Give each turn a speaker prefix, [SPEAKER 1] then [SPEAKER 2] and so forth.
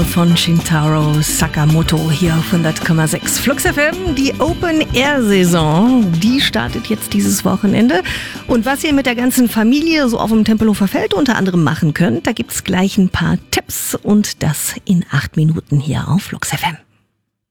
[SPEAKER 1] Von Shintaro Sakamoto hier auf 100,6 Flux FM. Die Open-Air-Saison, die startet jetzt dieses Wochenende. Und was ihr mit der ganzen Familie so auf dem Tempelhofer Feld unter anderem machen könnt, da gibt's gleich ein paar Tipps und das in 8 Minuten hier auf Flux FM.